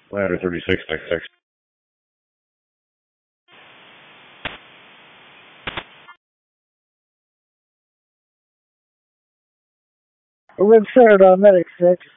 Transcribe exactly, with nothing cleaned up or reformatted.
Ladder thirty-six by six. Rim centered on medic six.